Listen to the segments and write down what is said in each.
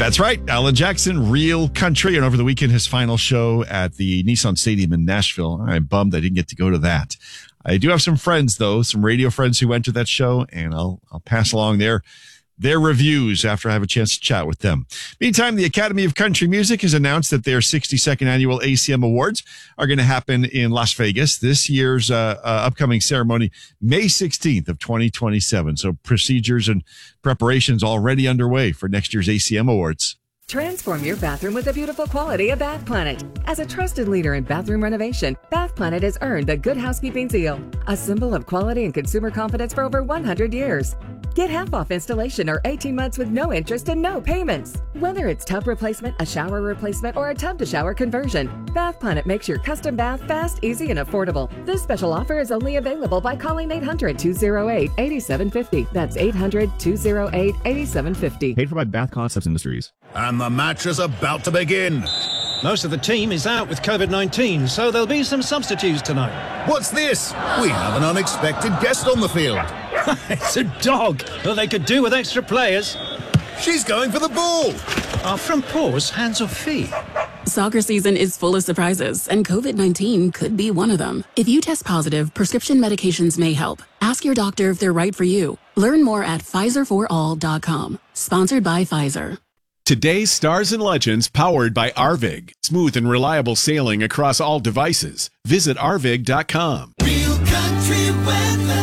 That's right. Alan Jackson, Real Country. And over the weekend, his final show at the Nissan Stadium in Nashville. I'm bummed I didn't get to go to that. I do have some friends, though, some radio friends who went to that show, and I'll pass along their reviews after I have a chance to chat with them. Meantime, the Academy of Country Music has announced that their 62nd annual ACM Awards are going to happen in Las Vegas. This year's upcoming ceremony, May 16th of 2027. So procedures and preparations already underway for next year's ACM Awards. Transform your bathroom with the beautiful quality of Bath Planet. As a trusted leader in bathroom renovation, Bath Planet has earned the Good Housekeeping seal, a symbol of quality and consumer confidence for over 100 years. Get half off installation or 18 months with no interest and no payments. Whether it's tub replacement, a shower replacement, or a tub-to-shower conversion, Bath Planet makes your custom bath fast, easy, and affordable. This special offer is only available by calling 800-208-8750. That's 800-208-8750. Paid for by Bath Concepts Industries. And the match is about to begin. Most of the team is out with COVID-19, so there'll be some substitutes tonight. What's this? We have an unexpected guest on the field. It's a dog. Well, they could do with extra players. She's going for the ball. Are front paws hands or feet? Soccer season is full of surprises, and COVID-19 could be one of them. If you test positive, prescription medications may help. Ask your doctor if they're right for you. Learn more at PfizerForAll.com. Sponsored by Pfizer. Today's Stars and Legends powered by Arvig. Smooth and reliable sailing across all devices. Visit Arvig.com. Real country weather.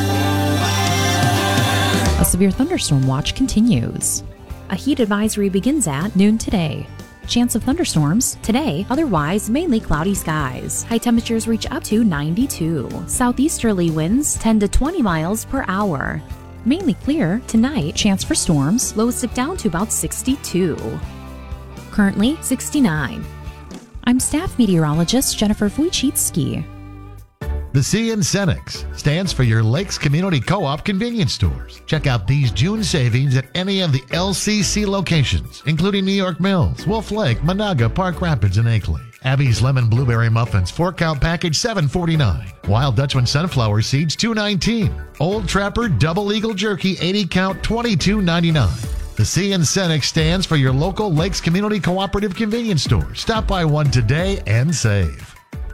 A severe thunderstorm watch continues. A heat advisory begins at noon today. Chance of thunderstorms today, otherwise mainly cloudy skies. High temperatures reach up to 92. Southeasterly winds 10 to 20 miles per hour. Mainly clear tonight, chance for storms, lows dip down to about 62. Currently 69. I'm staff meteorologist Jennifer Wojcicki. The CN stands for your Lakes Community Co-op convenience stores. Check out these June savings at any of the LCC locations, including New York Mills, Wolf Lake, Monaga, Park Rapids, and Akeley. Abby's Lemon Blueberry Muffins, 4-count package, $7.49. Wild Dutchman Sunflower Seeds, $2.19. Old Trapper Double Eagle Jerky, 80-count, $22.99. The CN stands for your local Lakes Community Cooperative convenience store. Stop by one today and save.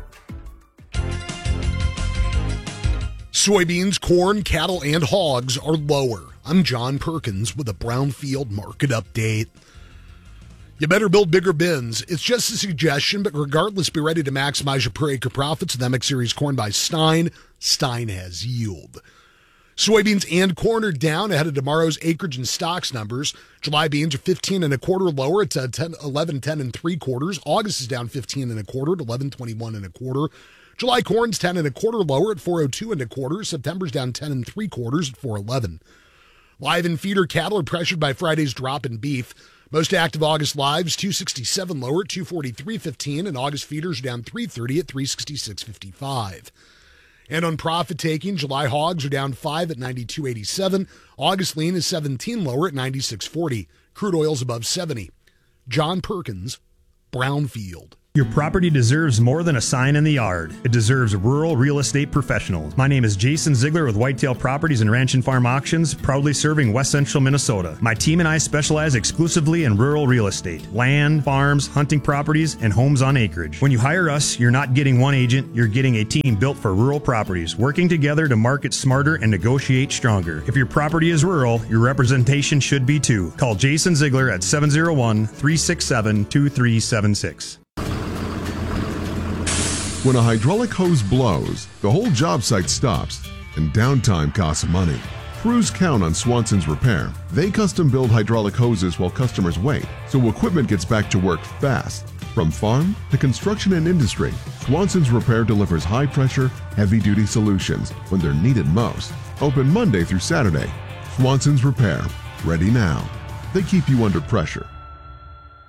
Soybeans, corn, cattle, and hogs are lower. I'm John Perkins with a Brownfield market update. You better build bigger bins. It's just a suggestion, but regardless, be ready to maximize your per acre profits with MX Series corn by Stein. Stein has yield. Soybeans and corn are down ahead of tomorrow's acreage and stocks numbers. July beans are 15 1/4 lower. It's 11 10 3/4. August is down 15 1/4 to 11 21 1/4. July corn's 10 1/4 lower at 402 1/4. September's down 10 3/4 at 411. Live and feeder cattle are pressured by Friday's drop in beef. Most active August lives, 267 lower at 243.15, and August feeders are down 330 at 366.55. And on profit taking, July hogs are down 5 at 92.87. August lean is 17 lower at 96.40. Crude oil's above 70. John Perkins, Brownfield. Your property deserves more than a sign in the yard. It deserves rural real estate professionals. My name is Jason Ziegler with Whitetail Properties and Ranch and Farm Auctions, proudly serving West Central Minnesota. My team and I specialize exclusively in rural real estate, land, farms, hunting properties, and homes on acreage. When you hire us, you're not getting one agent, you're getting a team built for rural properties, working together to market smarter and negotiate stronger. If your property is rural, your representation should be too. Call Jason Ziegler at 701-367-2376. When a hydraulic hose blows, the whole job site stops, and downtime costs money. Crews count on Swanson's Repair. They custom build hydraulic hoses while customers wait, so equipment gets back to work fast. From farm to construction and industry, Swanson's Repair delivers high-pressure, heavy-duty solutions when they're needed most. Open Monday through Saturday. Swanson's Repair. Ready now. They keep you under pressure.